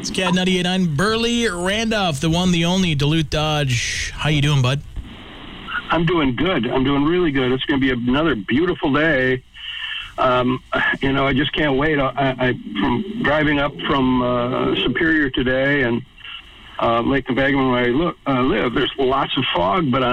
It's Cat 98.9. Burley Randolph, the one, the only, Duluth Dodge. How you doing, bud? I'm doing good. I'm doing really good. It's going to be another beautiful day. I just can't wait. From driving up from Superior today and Lake Nebagamon where I live, there's lots of fog, but